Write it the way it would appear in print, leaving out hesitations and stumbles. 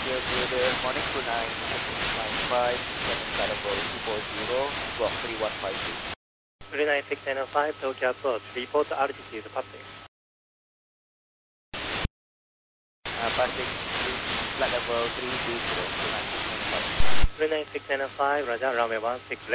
Good morning, 29695, Carnival 240, squawk 3152. 29695, Tokyo Approach, report altitude passing. Passing flight level 320, 29695. 29695, Roger, runway 16.